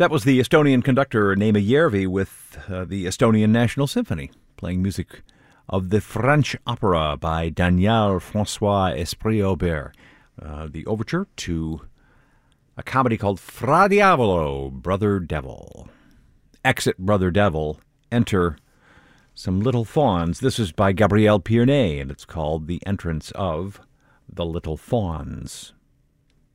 That was the Estonian conductor Neeme Järvi with the Estonian National Symphony, playing music of the French opera by Daniel Francois Esprit-Aubert, the overture to a comedy called Fra Diavolo, Brother Devil. Exit Brother Devil, enter some little fawns. This is by Gabriel Pierné, and it's called The Entrance of the Little Fawns.